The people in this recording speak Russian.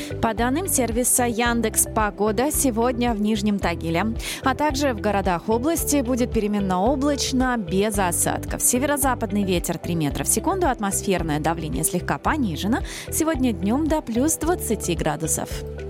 По данным сервиса Яндекс.Погода, сегодня в Нижнем Тагиле, а также в городах области будет переменно облачно, без осадков. Северо-западный ветер 3 метра в секунду, атмосферное давление слегка понижено. Сегодня днем до плюс 20 градусов.